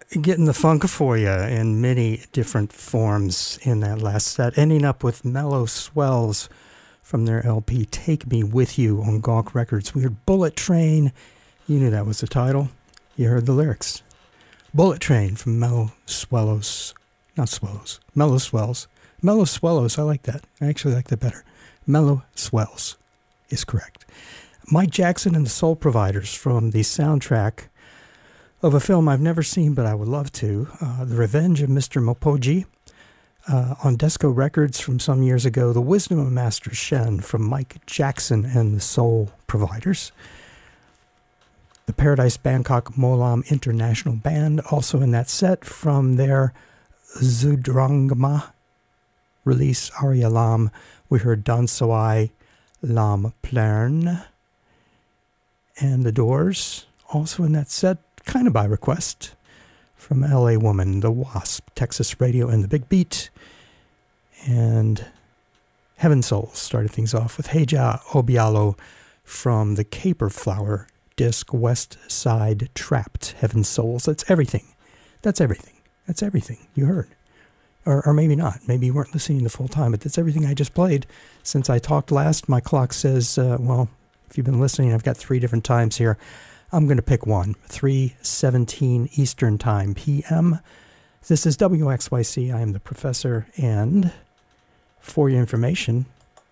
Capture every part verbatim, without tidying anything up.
Getting the funk for you in many different forms in that last set, ending up with Mellow Swells from their L P Take Me With You on Gawk Records. We heard Bullet Train. You knew that was the title. You heard the lyrics. Bullet Train from Mellow Swellows. Not Swellows. Mellow Swells. Mellow Swellows. I like that. I actually like that better. Mellow Swells is correct. Mike Jackson and the Soul Providers from the soundtrack of a film I've never seen, but I would love to, uh, The Revenge of Mister Mopoji, uh, on Desco Records from some years ago, The Wisdom of Master Shen from Mike Jackson and the Soul Providers, the Paradise Bangkok Molam International Band, also in that set from their Zudrangma release, Arya Lam. We heard Dan Soai Lam Plern, and The Doors, also in that set, kind of by request, from L A Woman, The Wasp, Texas Radio, and The Big Beat. And Heaven Souls started things off with Heja Obialo from the Caper Flower disc, West Side Trapped. Heaven Souls. That's everything. That's everything. That's everything you heard. Or, or maybe not. Maybe you weren't listening the full time, but that's everything I just played. Since I talked last, my clock says, uh, well, if you've been listening, I've got three different times here. I'm going to pick one, three seventeen Eastern Time, P M. This is W X Y C. I am the professor, and for your information,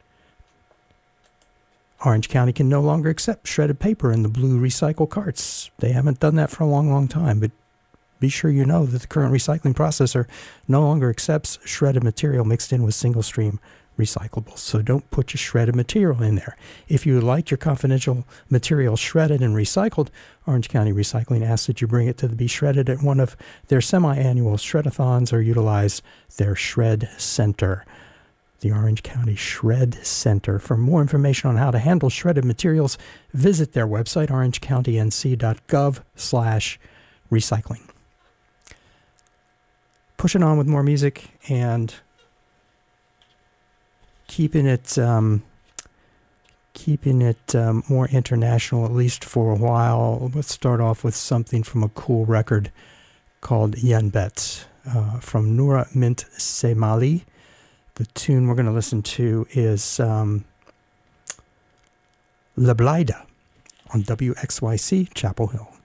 Orange County can no longer accept shredded paper in the blue recycle carts. They haven't done that for a long, long time, but be sure you know that the current recycling processor no longer accepts shredded material mixed in with single-stream recyclables. So don't put your shredded material in there. If you would like your confidential material shredded and recycled, Orange County Recycling asks that you bring it to the Be Shredded at one of their semi-annual shredathons or utilize their Shred Center, the Orange County Shred Center. For more information on how to handle shredded materials, visit their website, orangecounty.nc.gov slash recycling. Pushing on with more music and keeping it um, keeping it um, more international, at least for a while. Let's start off with something from a cool record called Yenbet uh, from Noura Mint Semali. The tune we're going to listen to is um, La Blaida on W X Y C Chapel Hill.